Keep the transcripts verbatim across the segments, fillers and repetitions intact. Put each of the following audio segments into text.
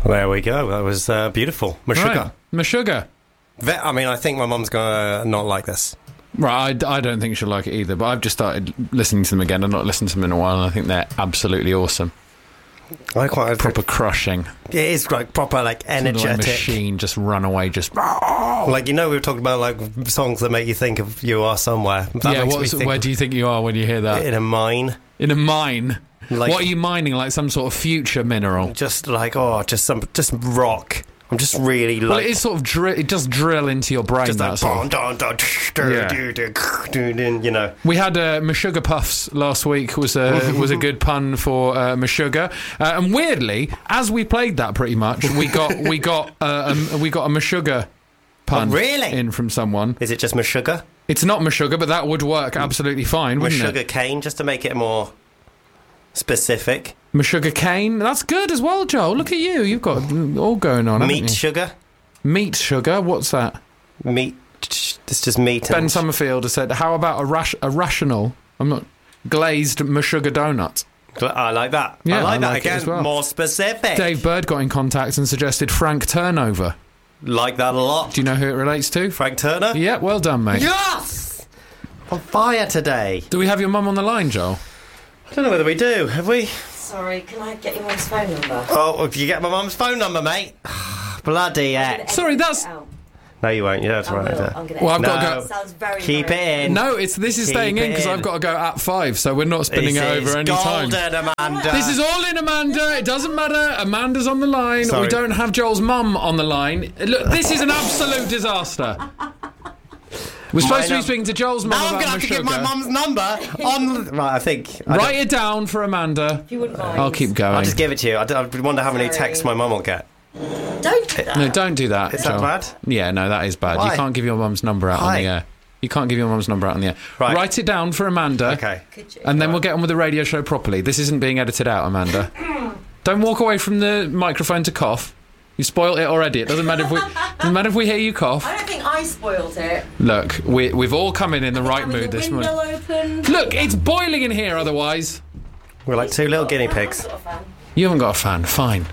Well, there we go. That was uh, beautiful. Meshuggah. Right. Meshuggah. I mean, I think my mum's going to not like this. Right, I, I don't think she'll like it either, but I've just started listening to them again. I've not listened to them in a while, and I think they're absolutely awesome. I quite Proper crushing. It is like proper, like energetic. Like machine, just run away, just. Like, you know, we were talking about like songs that make you think of You Are Somewhere. That yeah, makes what's, me think where do you think you are when you hear that? in a mine. In a mine. Like, what are you mining? Like some sort of future mineral? Just like oh, just some, just rock. I'm just really like. Well, it is sort of drill. It does drill into your brain. Just that like, sort of. dun, dun, dun, Yeah. dun, dun, dun, dun, you know. We had uh, Meshuggah Puffs last week. Was a was a good pun for uh, Meshuggah, uh, and weirdly, as we played that, pretty much we got we got uh, um, we got a Meshuggah pun Oh, really? in from someone. Is it just Meshuggah? It's not Meshuggah, but that would work absolutely fine, wouldn't it? Meshuggah cane, just to make it more specific. Meshuggah cane. That's good as well, Joel. Look at you. You've got all going on. haven't Meat you? sugar. Meat sugar. What's that? Meat. It's just meat. Ben and Summerfield has said, "How about a, rash- a rational? I'm not glazed Meshuggah donut." I like that. Yeah, I like I that like it again. as well. More specific. Dave Bird got in contact and suggested Frank Turnover. Like that a lot. Do you know who it relates to? Frank Turner? Yeah, well done, mate. Yes! On fire today. Do we have your mum on the line, Joel? I don't know whether we do. Have we? Sorry, can I get your mum's phone number? Oh, if you get my mum's phone number, mate. Bloody heck. Sorry, that's- No, you won't. Yeah, that's I right. will. yeah. I'm gonna Well, I've No. got to go. Sounds very Keep very it in. No, it's this is Keep staying in it because in. I've got to go at five, so we're not spinning This it is over any time. golden, Amanda. This is all in, Amanda. It doesn't matter. Amanda's on the line. Sorry. We don't have Joel's mum on the line. Look, this is an absolute disaster. We're supposed to be num- speaking to Joel's mum Now I'm about going to have to give my Meshuggah. mum's number on... Right, I think... I Write it down for Amanda. If you wouldn't mind. I'll keep going. I'll just give it to you. I, d- I wonder how many Sorry. texts my mum will get. Don't do that. No, don't do that. Is that Joel. bad? Yeah, no, that is bad. Why? You can't give your mum's number out on Why? the air. You can't give your mum's number out on the air. Right. Write it down for Amanda. Okay. Could you? And then we'll get on with the radio show properly. This isn't being edited out, Amanda. Don't walk away from the microphone to cough. You spoiled it already. It doesn't matter if we doesn't matter if we hear you cough. I don't think I spoiled it. Look, we, we've all come in in the right Having mood the this window morning. open. Look, it's boiling in here. Otherwise, We're like two little guinea pigs. Sort of fan. you haven't got a fan. Fine.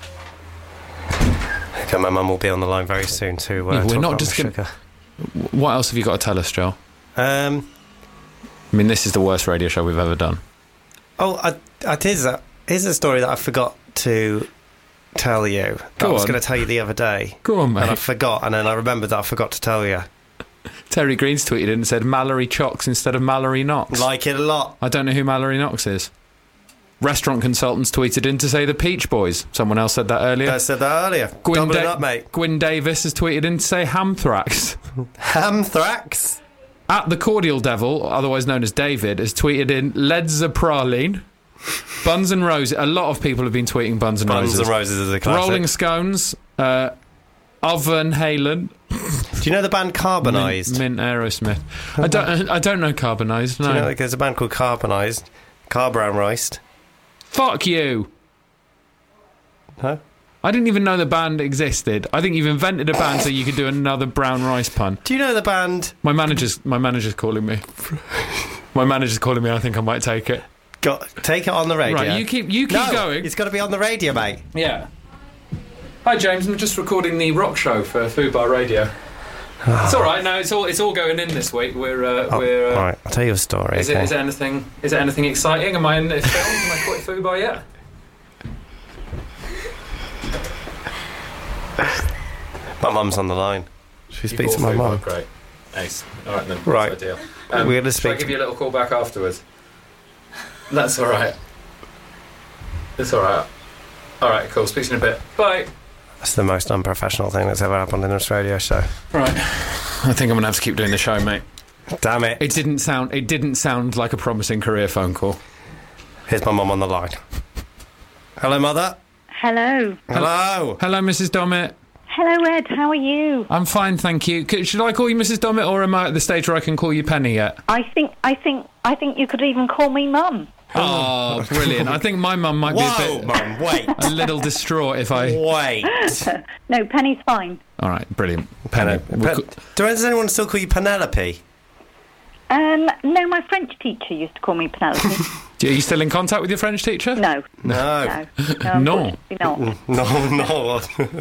Okay, my mum will be on the line very soon to uh, Yeah, we're talk not about just gonna- sugar. What else have you got to tell us, Joel? Um... I mean, this is the worst radio show we've ever done. Oh, I, I did that. Here's a story that I forgot to tell you. That Go I was on. going to tell you the other day. Go on, And I mate. forgot, and then I remembered that I forgot to tell you. Terry Green's tweeted and said Mallory Chocks instead of Mallory Knox. Like it a lot. I don't know who Mallory Knox is. Restaurant consultants tweeted in to say the Peach Boys. Someone else said that earlier. I said that earlier. Gwyn, Double it Da- up, mate. Gwyn Davis has tweeted in to say Hamthrax. Hamthrax. At the Cordial Devil, otherwise known as David, has tweeted in Ledzapraline. Buns and Roses. A lot of people have been tweeting Buns and Buns Roses. and Roses is a classic. Rolling Scones. Uh, Oven Halen. Do you know the band Carbonised? Mint, Mint Aerosmith. I don't. I don't know Carbonised. No. Do you know like, there's a band called Carbonised? Car brown riced. Fuck you. Huh? I didn't even know the band existed. I think you've invented a band so you could do another brown rice pun. Do you know the band? My manager's my manager's calling me. My manager's calling me. I think I might take it. Got take it on the radio. Right, you keep you keep no, going. It's got to be on the radio, mate. Yeah. Hi James, I'm just recording the rock show for Food Bar Radio. It's all right. No, it's all it's all going in this week. We're uh, Oh, we're. Uh, right, I'll tell you a story. Is okay? it is it anything is it anything exciting? Am I in this film? Am I quit Food Bar yet? My mum's on the line. Should we speak You to bought my Food Bar, mum? Great. Ace. All right then. Right. That's ideal. We're gonna Shall I speak- give you a little call back afterwards? That's all right. It's all right. All right. Cool. Speak to you in a bit. Bye. That's the most unprofessional thing that's ever happened in this radio show. Right. I think I'm gonna have to keep doing the show, mate. Damn it. It didn't sound. It didn't sound like a promising career phone call. Here's my mum on the line. Hello, mother. Hello. Hello. Hello, Missus Dommett. Hello, Ed. How are you? I'm fine, thank you. Could, should I call you Missus Dommett, or am I at the stage where I can call you Penny yet? I think, I think, I think you could even call me Mum. Oh, brilliant! I think my mum might be Whoa, a bit, mum, wait. a little distraught if I. Wait. No, Penny's fine. All right, brilliant. Penny. Pen- We'll Pen- co- Does anyone still call you Penelope? Uh, Um, no, my French teacher used to call me Penelope. Are you still in contact with your French teacher? No. No. No. No. unfortunately not. No, no.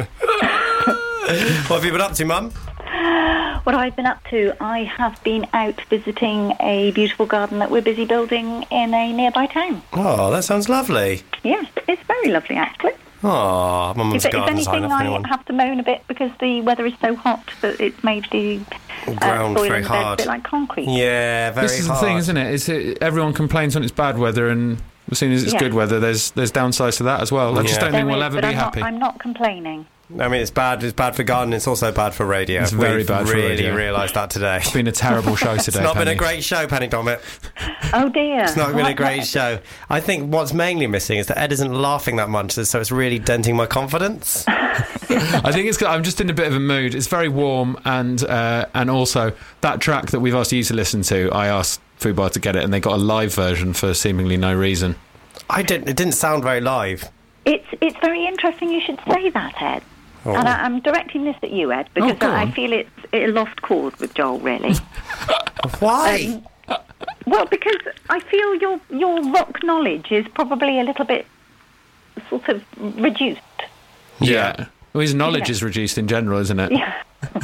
What have you been up to, Mum? What I've been up to, I have been out visiting a beautiful garden that we're busy building in a nearby town. Oh, that sounds lovely. Yes, it's very lovely, actually. Oh, my mum's If, if garden anything, sign up for I anyone. have to moan a bit because the weather is so hot that it's made the uh, Ground soil very in the bed a hard. bit like concrete. Yeah, very This is hard. the thing, isn't it? It's, it? Everyone complains when it's bad weather, and as soon as it's Yeah. good weather, there's there's downsides to that as well. I just Yeah. don't There think we'll is, ever but be I'm happy. Not, I'm not complaining. I mean, it's bad. It's bad for gardening. It's also bad for radio. It's very We've bad for really radio. realised that today. It's been a terrible show today. It's not been a Penny. great show, Penny Dommett. Oh dear. It's not been a What- great what- show. I think what's mainly missing is that Ed isn't laughing that much, so it's really denting my confidence. I think it's. I'm just in a bit of a mood. It's very warm, and uh, and also that track that we've asked you to listen to. I asked Fubar to get it, and they got a live version for seemingly no reason. I didn't. It didn't sound very live. It's it's very interesting you should say that, Ed. Oh. And I, I'm directing this at you, Ed, because Oh, go I on. feel it's a lost cause with Joel, really. Why? Um, well, because I feel your your rock knowledge is probably a little bit sort of reduced. Yeah. Well, his knowledge Yeah. is reduced in general, isn't it? Yeah.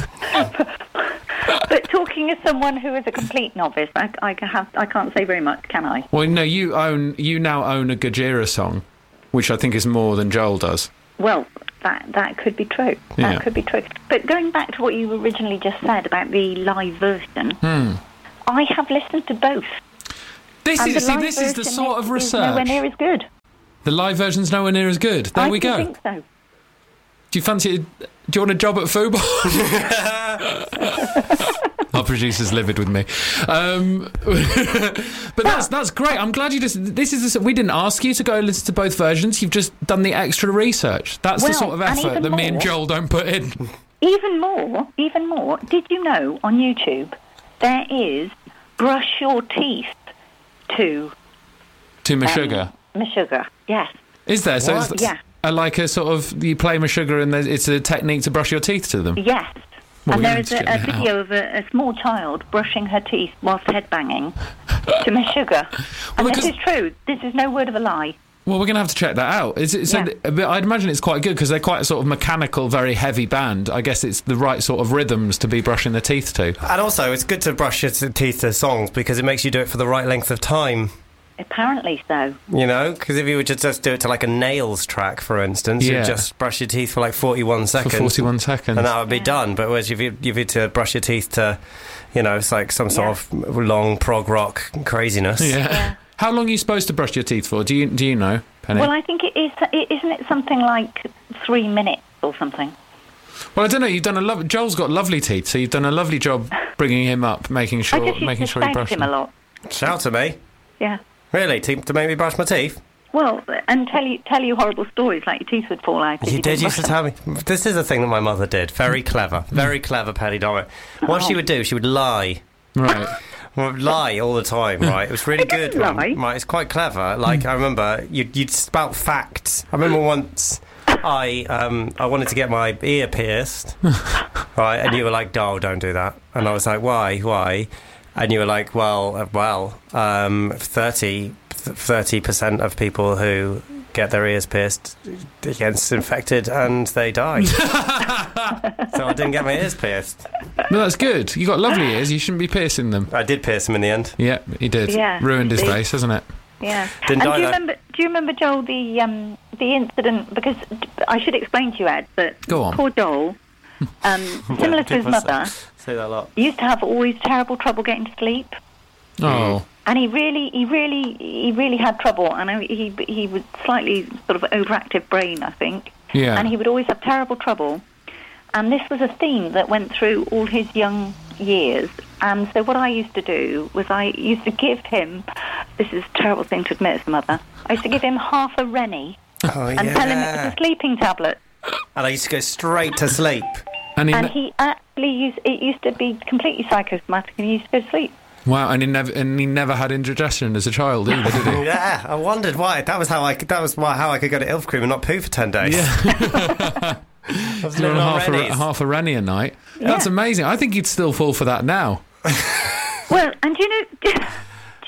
But talking as someone who is a complete novice, I, I, can have, I can't say very much, can I? Well, no, you own. You now own a Gojira song, which I think is more than Joel does. Well, that that could be true. Yeah. That could be true. But going back to what you originally just said about the live version, Hmm. I have listened to both. This And is the see. live This is the version sort of is nowhere research. near as good. The live version's nowhere near as good. There I we do go. think so. Do you fancy? Do you want a job at Fubar? Our producer's livid with me, um, but that's that's great. I'm glad you just. This is the, we didn't ask you to go listen to both versions. You've just done the extra research. That's the Well, sort of and effort even that me and more- Joel don't put in. Even more, even more, did you know on YouTube there is Brush Your Teeth to To my um, sugar, Meshuggah? Yes. is there? So What? it's Yeah. a, like a sort of you play my sugar and there's, it's a technique to brush your teeth to them. Yes. Well, and we're there gonna is have a, to a check that video of a, a small child brushing her teeth whilst headbanging to Meshuggah. And Well, this because- is true. This is no word of a lie. Well, we're going to have to check that out. Is it, so Yeah. th- but I'd imagine it's quite good because they're quite a sort of mechanical, very heavy band. I guess it's the right sort of rhythms to be brushing the teeth to. And also, it's good to brush your teeth to songs because it makes you do it for the right length of time. Apparently so. You know, because if you were to just do it to like a nails track, for instance, Yeah. you'd just brush your teeth for like forty-one For seconds. forty-one seconds. And that would be Yeah. done. But whereas if you, if you to brush your teeth to, you know, it's like some sort of long prog rock craziness. Yeah. Yeah. How long are you supposed to brush your teeth for? Do you do you know, Penny? Well, I think it is. It, isn't it something like three minutes or something? Well, I don't know. You've done a lov- Joel's got lovely teeth, so you've done a lovely job bringing him up, making I sure just used making to sure he spank brushes him a lot. Shout to me. Yeah. Really? To, to make me brush my teeth? Well, and tell you tell you horrible stories like your teeth would fall out. if You did didn't used to brush tell me. This is a thing that my mother did. Very clever. Very clever, Penny Dommett. What Oh. she would do, she would lie. Right. Well, lie all the time, right? It was really I didn't good. Right? lie. Right, it's quite clever. Like I remember, you'd, you'd spout facts. I remember once I um, I wanted to get my ear pierced, right? And you were like, "No, don't do that." And I was like, "Why? Why?" And you were like, "Well, uh, well, um, thirty percent of people who get their ears pierced gets infected and they die." So I didn't get my ears pierced. No, that's good. You got lovely ears. You shouldn't be piercing them. I did pierce them in the end. Yeah, he did. Yeah, Ruined his see. face, hasn't it? Yeah. Didn't and die do you though. remember? Do you remember, Joel, the um, the incident? Because I should explain to you, Ed, that Go on. poor Joel, um, similar to his mother, Say that a lot. used to have always terrible trouble getting to sleep. Oh. And he really, he really, he really had trouble. And I- he he was slightly sort of overactive brain, I think. Yeah. And he would always have terrible trouble. And this was a theme that went through all his young years. And so what I used to do was I used to give him, this is a terrible thing to admit as a mother, I used to give him half a Rennie Oh, and tell him it was a sleeping tablet. And I used to go straight to sleep. And he, And ne- he actually used, it used to be completely psychosomatic and he used to go to sleep. wow, and he never and he never had indigestion as a child either, did he? Yeah, I wondered why. That was how I. Could, that was why, how I could go to Ilf Cream and not poo for ten days. Yeah. I was You're living on on half a, Rennies. half a Rennie a night. That's Yeah. amazing. I think you'd still fall for that now. Well, and do you know,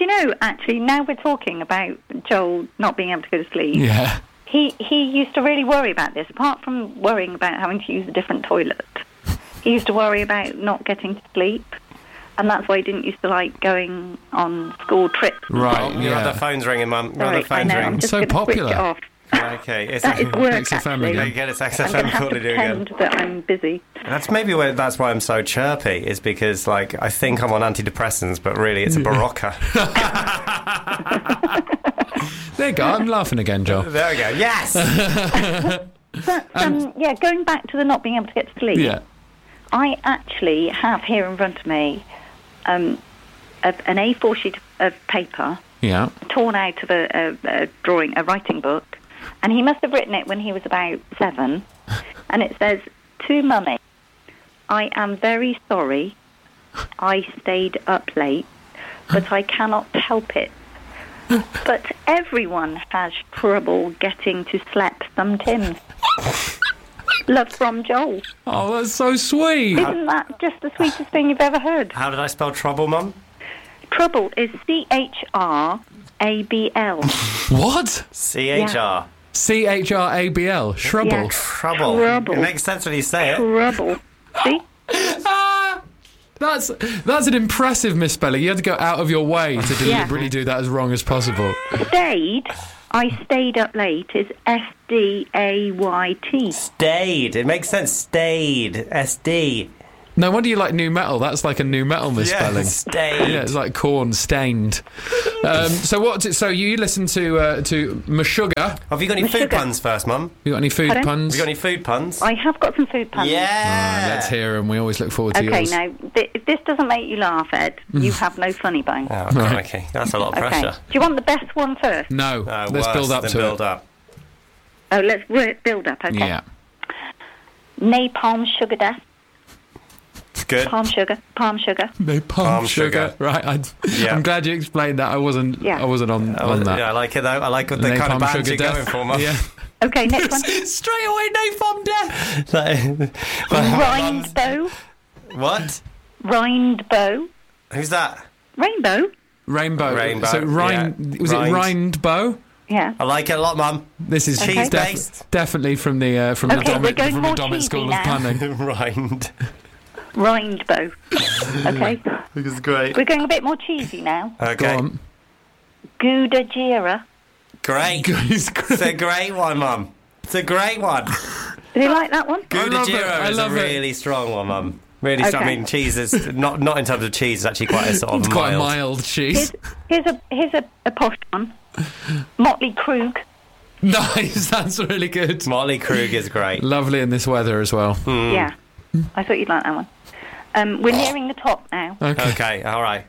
do you know, actually, now we're talking about Joel not being able to go to sleep, Yeah. he, he used to really worry about this. Apart from worrying about having to use a different toilet, he used to worry about not getting to sleep. And that's why he didn't used to like going on school trips. Right, Oh, your yeah. other phone's ringing, Mum. Your Sorry, other I phone's know, I'm ringing. just So going to switch popular. it off. Okay, it's That is work, X F M actually. again. Yeah, get it, X I'm F going M to have call to to do again. pretend that I'm busy. That's maybe where, that's why I'm so chirpy, is because, like, I think I'm on antidepressants, but really it's a Barocca. There you go. I'm laughing again, Joel. There we go. Yes! But, um, yeah, going back to the not being able to get to sleep, Yeah. I actually have here in front of me um, a, an A four sheet of paper Yeah. torn out of a, a, a drawing, a writing book, and he must have written it when he was about seven, and it says, "To Mummy, I am very sorry I stayed up late, but I cannot help it. But everyone has trouble getting to sleep sometimes. Love from Joel." Oh, that's so sweet. Isn't that just the sweetest thing you've ever heard? How did I spell trouble, Mum? Trouble is C H R A B L. What? C H R. C H R A B L. Shrubble. Yeah. Trouble. Trouble. It makes sense when you say it. Trouble. See? Ah, that's that's an impressive misspelling. You had to go out of your way to deliberately do that as wrong as possible. Stayed. I stayed up late is S D A Y T. Stayed. It makes sense. Stayed. S D. No wonder you like new metal. That's like a new metal misspelling. Yeah, stayed. Yeah, it's like corn stained. Um, so what? So you listen to uh, to Meshuggah. Have you got any food Sugar. puns first, Mum? You got any food Pardon? puns? Have you got any food puns? I have got some food puns. Yeah. Ah, let's hear them. We always look forward to Okay, yours. now, th- if this doesn't make you laugh, Ed, you have no funny bone. Oh, crikey. That's a lot of Okay. pressure. Do you want the best one first? No, No, let's worse build up than to build it. up. Oh, let's work, build up, okay. Yeah. Napalm sugar death. It's good. Palm sugar. Palm sugar. No palm, Palm sugar. sugar. Right. I, Yeah. I'm glad you explained that. I wasn't. Yeah. I wasn't on, Oh, on that. Yeah, I like it though. I like what the Napalm kind of band sugar you're death. going for, Mum. Yeah. Okay, next one. Straight away, napalm death. Rindbow. What? Rindbow. Who's that? Rainbow. Rainbow. Rainbow, So rind. yeah. Was Rind. it Rindbow? Yeah. I like it a lot, Mum. This is Cheese def- based. definitely from the uh, from the Okay, we're Domit, going from the more Domit cheesy School now. of Planning. Rind. Rindbow. Okay. It's great. We're going a bit more cheesy now. Go Okay. on. Gouda Jira. Great. It's It's a great one, Mum. It's a great one. Do you like that one? Gouda love it. I Giro is a love it. really strong one, Mum. Really strong. I Okay. mean, cheese is not not in terms of cheese. It's actually quite a sort of It's quite a mild. mild cheese. Here's, here's a here's a, a posh one. Motley Krug. Nice. That's really good. Motley Krug is great. Lovely in this weather as well. Hmm. Yeah. I thought you'd like that one. Um, we're nearing the top now. Okay. Okay, all right.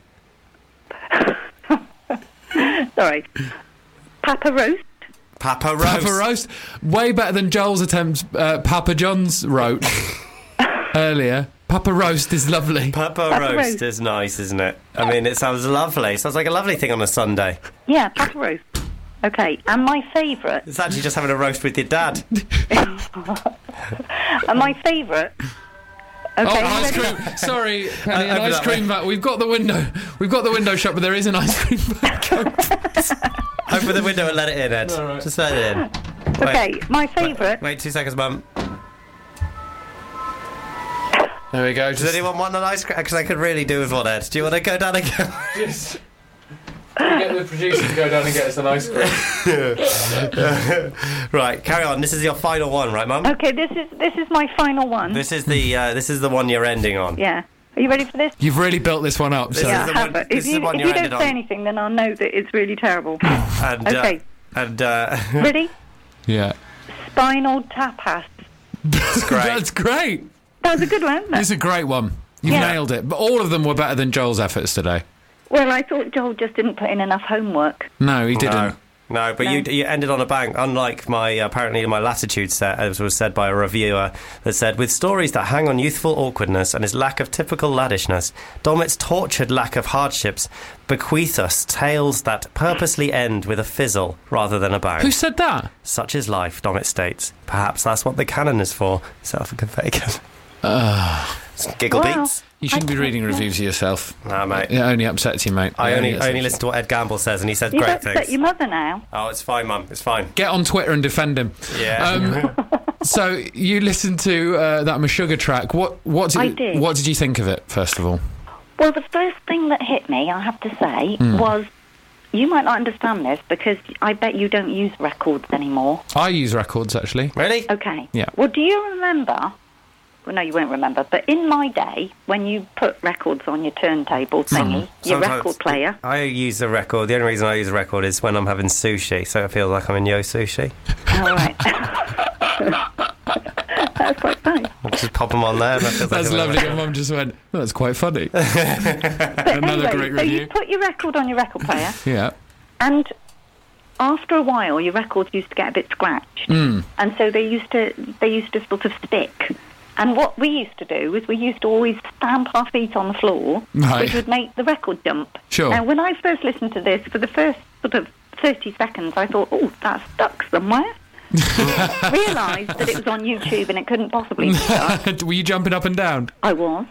Sorry. Papa Roast. Papa roast. Papa roast, way better than Joel's attempt. Uh, Papa John's wrote earlier. Papa roast is lovely. Papa, Papa roast, roast. is nice, isn't it? I mean, it sounds lovely. It sounds like a lovely thing on a Sunday. Yeah, Papa Roast. Okay, and my favourite, It's actually just having a roast with your dad. and my favourite. Okay, Oh, ice ready? cream. Sorry, Penny, an Open ice that cream back. We've got the window. We've got the window shut, but there is an ice cream back. Open the window and let it in, Ed. All right. Just let it in. Okay, my favourite. Wait two seconds, Mum. There we go. Does Just, anyone want an ice cream? Because I could really do with one, Ed. Do you want to go down and go? just get the producer to go down and get us an ice cream. Right, carry on. This is your final one, right, Mum? Okay, this is this is my final one. This is the uh, this is the one you're ending on. Yeah. Are you ready for this? You've really built this one up. This So. is Yeah, the I have one- it. this If is you, the one if you're you don't ended say on. anything, then I'll know that it's really terrible. And, uh, Okay. and uh, Ready? Yeah. Spinal tapas. it's great. That's great. That was a good one, wasn't It's it? a great one. You've Yeah. nailed it. But all of them were better than Joel's efforts today. Well, I thought Joel just didn't put in enough homework. No, he didn't. No, no, but No. you you ended on a bang. Unlike my apparently my latitude set, as was said by a reviewer, that said, with stories that hang on youthful awkwardness and his lack of typical laddishness, Domit's tortured lack of hardships bequeath us tales that purposely end with a fizzle rather than a bang. Who said that? Such is life, Domit states. Perhaps that's what the canon is for. Self-confected. Giggle Well, beats. You shouldn't I be reading don't know. reviews of yourself. Nah, mate. It only upsets you, mate. I It only upsets only you. listen to what Ed Gamble says, and he says You've great upset things. your mother now. Oh, it's fine, Mum. It's fine. Get on Twitter and defend him. Yeah. Um, so you listened to uh, that Meshuggah track. What what did I did. what did you think of it? First of all, Well, the first thing that hit me, I have to say, Hmm. was you might not understand this because I bet you don't use records anymore. I use records actually. Really? Okay. Yeah. Well, do you remember? Well, no, you won't remember. But in my day, when you put records on your turntable thingy, your Sometimes- record player. I use a record. The only reason I use a record is when I'm having sushi, so it feels like I'm in Yo Sushi. All right. That's quite funny. I'll just pop them on there. And that feels That's like I'm in a lovely. Your record. mum just went, oh, that's quite funny. But Another anyway, great so review. you put your record on your record player, Yeah. and after a while, your records used to get a bit scratched, Mm. and so they used to they used to sort of stick. And what we used to do is we used to always stamp our feet on the floor, Right. which would make the record jump. Sure. Now, when I first listened to this, for the first sort of thirty seconds, I thought, oh, that's stuck somewhere. Realised that it was on YouTube and it couldn't possibly be stuck. Were you jumping up and down? I was.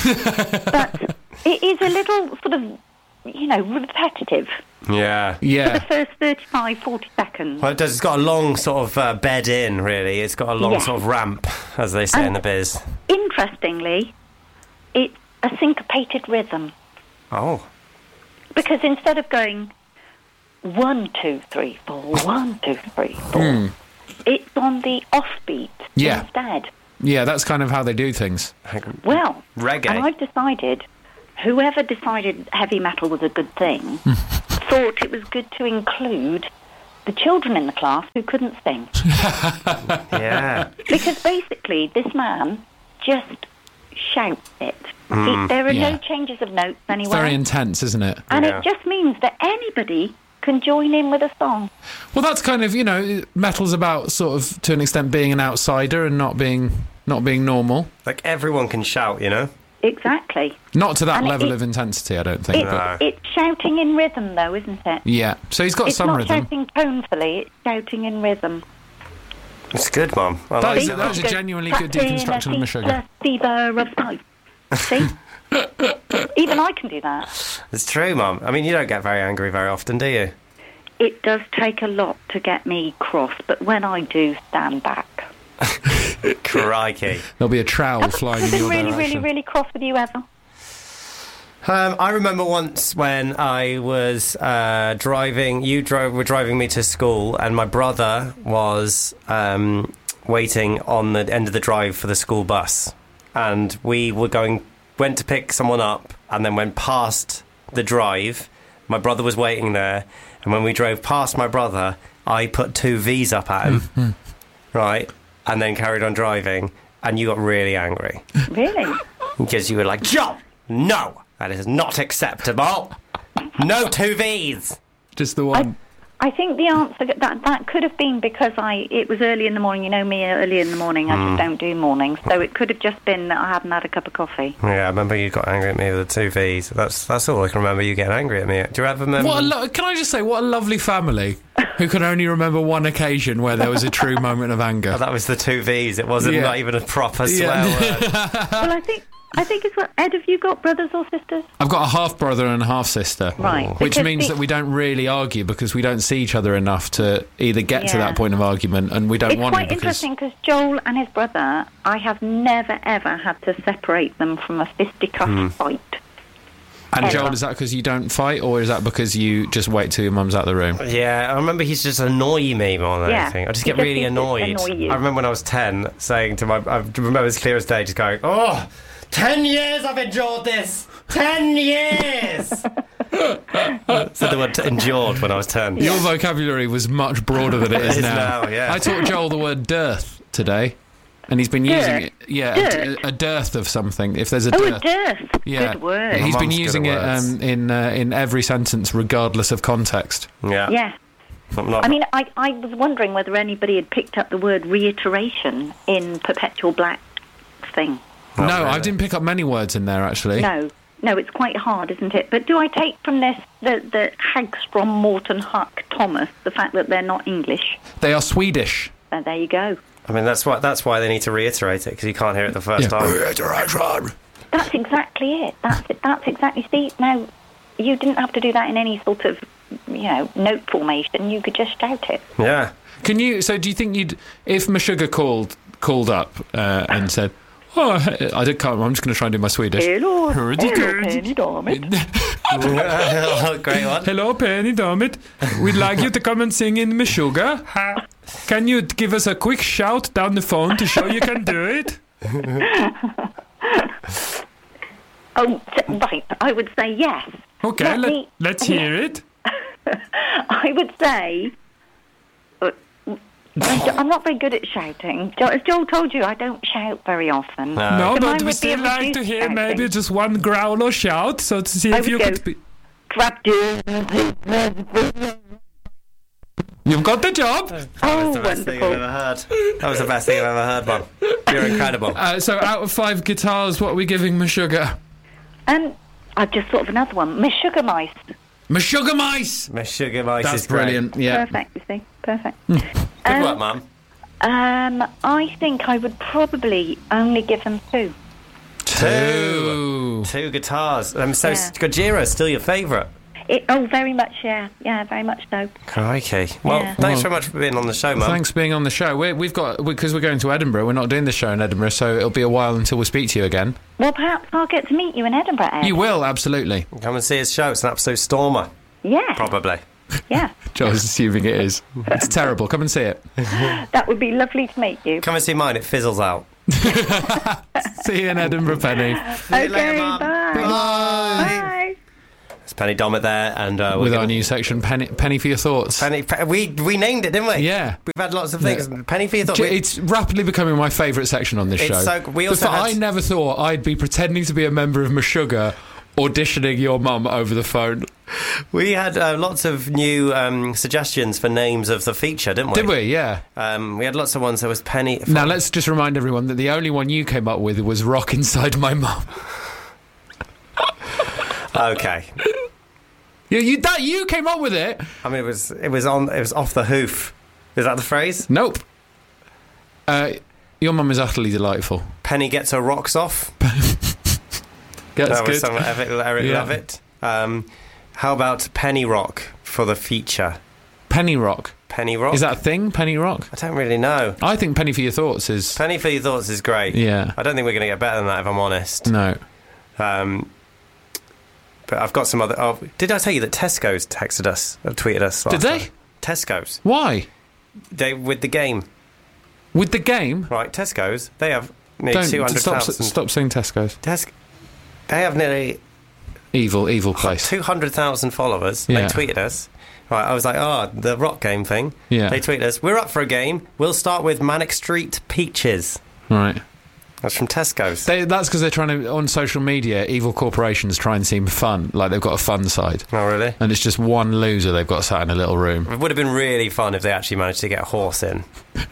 But it is a little sort of, you know, repetitive Yeah. for the Yeah. first thirty-five, forty seconds. Well, it does. It's got a long sort of uh, bed in, really. It's got a long Yeah. sort of ramp, as they say And- in the biz. Interestingly, it's a syncopated rhythm. Oh. Because instead of going one, two, three, four, one, two, three, four, it's on the offbeat Yeah. instead. Yeah, that's kind of how they do things. Well, Reggae. and I've decided, whoever decided heavy metal was a good thing, thought it was good to include the children in the class who couldn't sing. Yeah. Because basically, this man just shouts it. He, there are Yeah. no changes of notes It's anywhere. very intense, isn't it? and Yeah. it just means that anybody can join in with a song. Well, that's kind of, you know, metal's about sort of, to an extent, being an outsider and not being not being normal. Like everyone can shout, you know? Exactly. Not to that And it- level it- of intensity, I don't think. It, but- No. It's shouting in rhythm, though, isn't it? yeah. So he's got It's some not rhythm. shouting tonefully, it's shouting in rhythm. It's good, Mum. I That like is- it. that is a Go, genuinely good "Captain, deconstruction of a Meshuggah." fever of sight." See? Even I can do that. It's true, Mum. I mean, you don't get very angry very often, do you? It does take a lot to get me cross, but when I do stand back. Crikey. There'll be a trowel Have I flying in been your really, direction. really, really cross with you ever? Um, I remember once when I was uh, driving, you drove, were driving me to school, and my brother was um, waiting on the end of the drive for the school bus. And we were going, went to pick someone up, and then went past the drive. My brother was waiting there, and when we drove past my brother, I put two V's up at him, right, and then carried on driving, and you got really angry. Really? Because you were like, John, no, that is not acceptable. No two V's. Just the one. I think the answer that that could have been because I it was early in the morning. You know me, early in the morning. I just don't do mornings, so it could have just been that I hadn't had a cup of coffee. Yeah, I remember you got angry at me with the two V's. That's that's all I can remember you getting angry at me. Do you ever remember? What a lo- can I just say, what a lovely family who can only remember one occasion where there was a true moment of anger. Oh, that was the two V's. It wasn't Yeah. not even a proper swear Yeah. word. Well, I think I think it's what Ed. Have you got brothers or sisters? I've got a half brother and a half sister. Right. Which Because means the- that we don't really argue because we don't see each other enough to either get to Yeah. that point of argument, and we don't It's want quite to because interesting because Joel and his brother, I have never ever had to separate them from a fisticuff Hmm. fight. And Ever. Joel, is that because you don't fight, or is that because you just wait till your mum's out of the room? Yeah, I remember he's just annoy me more than Yeah. anything. I just He get just really used to annoyed. annoy you. I remember when I was ten saying to my... I remember as clear as day just going, oh, ten years I've endured this! Ten years! So the word endured when I was ten. Your vocabulary was much broader than it is It is now. now, yeah. I taught Joel the word dearth today, and he's been using it. Yeah, Dirt? a, a dearth of something. If there's a Oh, a dearth. dearth. Yeah, Good word. he's My been mum's good using at it words. um, in uh, in every sentence, regardless of context. Yeah. Yeah. I'm not, I mean, I, I was wondering whether anybody had picked up the word reiteration in Perpetual Black thing. Not no, I really. didn't pick up many words in there actually. No, no, it's quite hard, isn't it? But do I take from this the, the Hagstrom, Morton, Huck, Thomas, the fact that they're not English? They are Swedish. Uh, there you go. I mean, that's why that's why they need to reiterate it, because you can't hear it the first Yeah. time. Reiteration. that's exactly it. That's it. That's exactly. See, now you didn't have to do that in any sort of, you know, note formation. You could just shout it. Yeah. Can you? So, do you think you'd, if Meshuggah called called up uh, and said, "Oh, I did can't. I'm just going to try and do my Swedish." Hello, hello, Penny Darmid. Oh, great one. Hello, Penny Darmid. We'd like you to come and sing in Meshuggah. Can you give us a quick shout down the phone to show you can do it? Oh, right. I would say yes. Okay, Let let, me- let's hear it. I would say. uh, I'm not very good at shouting. Jo- As Joel told you, I don't shout very often. No. No, So but mine we would be still a like to reduced hear shouting. maybe just one growl or shout, so to see I if would you go- could be... Crap, dude. You've got the job. That Oh, was the best thing I've wonderful. ever heard. That was the best thing I've ever heard, Mum. You're incredible. Uh, so out of five guitars, what are we giving Meshuggah? And I've just thought of another one. Miss Sugar Mice. Meshuggah Mice! Miss Sugar Mice That's is great. brilliant, yeah. Perfect, you see. Perfect. Good Um, work, Mum. Um, I think I would probably only give them two. Two. Two guitars. Um, so Yeah. Gojira's still your favourite. It, oh, very much, yeah. Yeah, very much so. Crikey. Well, Yeah. thanks Well, very much for being on the show, Mum. Thanks for being on the show. We're, we've got, because we're going to Edinburgh, we're not doing the show in Edinburgh, so it'll be a while until we speak to you again. Well, perhaps I'll get to meet you in Edinburgh, Ed. You will, absolutely. Come and see his show. It's an absolute stormer, Yeah. probably. Yeah. Joel's assuming it is. It's terrible. Come and see it. That would be lovely to meet you. Come and see mine. It fizzles out. See you in Edinburgh, Penny. Okay, later, Mum. bye. Bye. It's Penny Dommett there, and uh, we're With our gonna- new section, Penny, Penny for your thoughts. Penny. Pe- we we named it, didn't we? Yeah. We've had lots of things. Penny for your thoughts. J- It's rapidly becoming my favourite section on this It's show. so- we also Before, had- I never thought I'd be pretending to be a member of Meshuggah auditioning your mum over the phone. We had uh, lots of new um, suggestions for names of the feature, didn't we? Did we? Yeah. Um, we had lots of ones. There was Penny. Now, let's just remind everyone that the only one you came up with was Rock Inside My Mum. Okay. Yeah, you, that, you came up with it. I mean, it was it was on it was off the hoof. Is that the phrase? Nope. Uh, your mum is utterly delightful. Penny gets her rocks off. That's that was good. some Eric, Eric Yeah. Levitt. Um, how about Penny Rock for the feature? Penny Rock. Penny Rock. Is that a thing, Penny Rock? I don't really know. I think Penny for Your Thoughts is... Penny for your thoughts is great. Yeah. I don't think we're going to get better than that, if I'm honest. No. Um, but I've got some other. Oh, did I tell you that Tesco's texted us, uh, tweeted us? Did last they? time? Tesco's. Why? They with the game, With the game? right? Tesco's. They have nearly Don't two hundred stop, thousand. stop saying Tesco's. Tes- they have nearly Evil, evil place. two hundred thousand followers. Yeah. They tweeted us. Right, I was like, oh, the rock game thing. Yeah. They tweeted us. We're up for a game. We'll start with Manic Street Peaches. Right. That's from Tesco's. They, that's because they're trying to, on social media, evil corporations try and seem fun, like they've got a fun side. Oh, really? And it's just one loser they've got sat in a little room. It would have been really fun if they actually managed to get a horse in.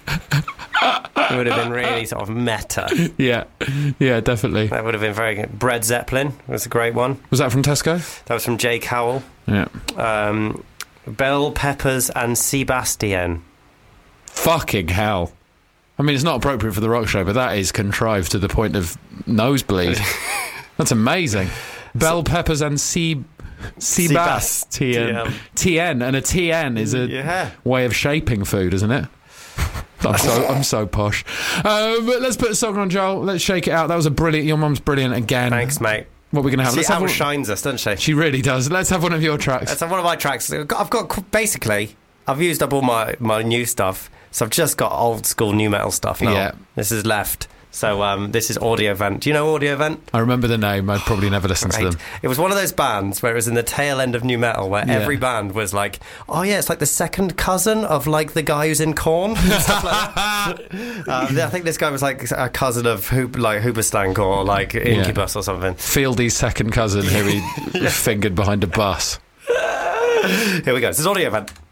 It would have been really sort of meta. Yeah, yeah, definitely. That would have been very good. Bread Zeppelin was a great one. Was that from Tesco? That was from Jake Howell. Yeah. Um, Bell Peppers and Sebastian. Fucking hell. I mean, it's not appropriate for the rock show, but that is contrived to the point of nosebleed. That's amazing. Bell Peppers and C... Sebastian. Sebastian. T N. And a T N is a Yeah. way of shaping food, isn't it? I'm so, I'm so posh. Um, but let's put a song on, Joel. Let's shake it out. That was a brilliant... Your mum's brilliant again. Thanks, mate. What are we going to have? She Let's have one- outshines us, doesn't she? She really does. Let's have one of your tracks. That's one of my tracks. I've got, I've got basically, I've used up all my, my new stuff, so I've just got old school new metal stuff now. Yeah. This is left. So um, this is Audio Vent. Do you know Audio Vent? I remember the name. I'd probably never listen to Right. them. It was one of those bands where it was in the tail end of new metal, where Yeah. every band was like, "Oh yeah, it's like the second cousin of like the guy who's in Korn." And stuff like that. um, I think this guy was like a cousin of Hoop, like Hoobastank or like Incubus or something. Fieldy's second cousin who he fingered behind a bus. Here we go. This is Audio Vent.